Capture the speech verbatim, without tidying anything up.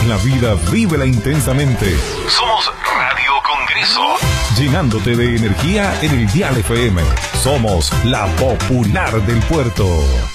la vida, vívela intensamente. Somos Radio Congreso. Llenándote de energía en el Dial F M. Somos la popular del puerto.